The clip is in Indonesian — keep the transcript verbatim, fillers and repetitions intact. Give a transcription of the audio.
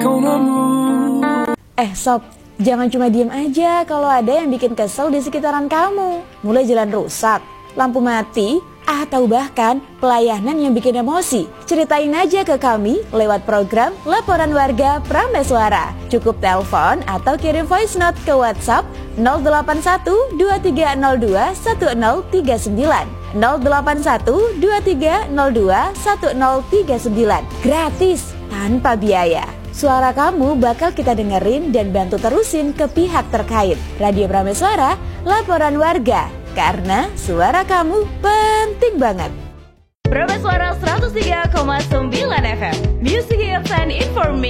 Eh sob, jangan cuma diem aja kalau ada yang bikin kesel di sekitaran kamu. Mulai jalan rusak, lampu mati, atau bahkan pelayanan yang bikin emosi. Ceritain aja ke kami lewat program Laporan Warga Prameswara. Cukup telepon atau kirim voice note ke WhatsApp nol delapan satu dua tiga nol dua satu nol tiga sembilan nol delapan satu dua tiga nol dua satu nol tiga sembilan. Gratis, tanpa biaya. Suara kamu bakal kita dengerin dan bantu terusin ke pihak terkait. Radio Prameswara, Laporan Warga. Karena suara kamu penting banget. Prameswara seratus tiga koma sembilan F M, Music Hits and Information.